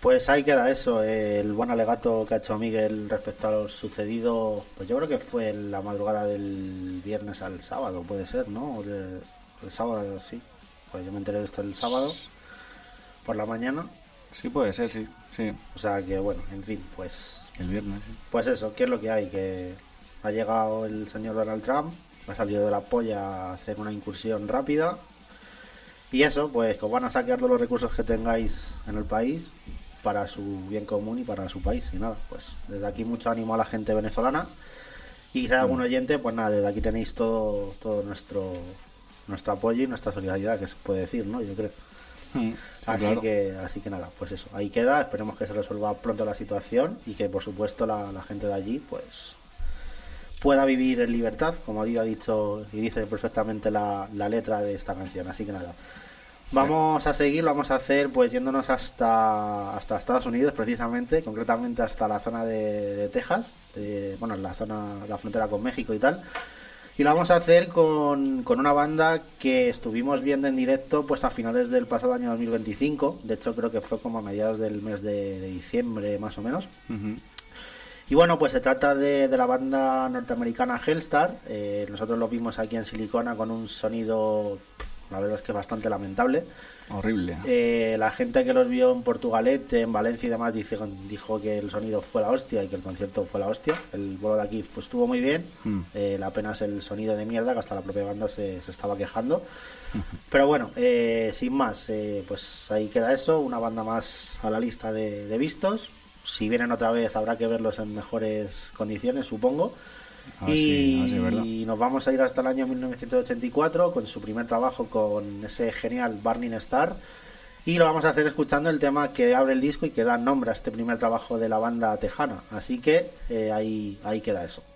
Pues ahí queda eso, el buen alegato que ha hecho Miguel respecto a lo sucedido, pues yo creo que fue en la madrugada del viernes al sábado, puede ser, ¿no? El sábado, sí. Pues yo me enteré de esto el sábado por la mañana. Sí, puede ser, sí. O sea que bueno, en fin, pues... El viernes, sí. Pues eso, ¿qué es lo que hay? Que ha llegado el señor Donald Trump, ha salido de la polla a hacer una incursión rápida. Y eso, pues que os van a saquear todos los recursos que tengáis en el país para su bien común y para su país. Y nada, pues desde aquí mucho ánimo a la gente venezolana. Y si hay algún oyente, pues nada, desde aquí tenéis todo nuestro apoyo y nuestra solidaridad, que se puede decir, ¿no? Yo creo. Así que nada, pues eso, ahí queda. Esperemos que se resuelva pronto la situación y que por supuesto la gente de allí pues pueda vivir en libertad, como ha dicho y dice perfectamente la letra de esta canción. Así que nada, vamos a seguir, lo vamos a hacer pues yéndonos hasta Estados Unidos, precisamente, concretamente hasta la zona de Texas, bueno, la frontera con México y tal. Y lo vamos a hacer con una banda que estuvimos viendo en directo pues a finales del pasado año 2025. De hecho creo que fue como a mediados del mes de diciembre más o menos. Y bueno, pues se trata de la banda norteamericana Hellstar. Nosotros los vimos aquí en Silicona con un sonido, la verdad es que bastante lamentable. Horrible. La gente que los vio en Portugalete, en Valencia y demás dijo que el sonido fue la hostia y que el concierto fue la hostia. El vuelo de aquí estuvo muy bien. La pena es el sonido de mierda, que hasta la propia banda se estaba quejando. Pero bueno, sin más, pues ahí queda eso. Una banda más a la lista de vistos. Si vienen otra vez habrá que verlos en mejores condiciones, supongo. Y nos vamos a ir hasta el año 1984 con su primer trabajo con ese genial Burning Star, y lo vamos a hacer escuchando el tema que abre el disco y que da nombre a este primer trabajo de la banda tejana. Así que ahí queda eso.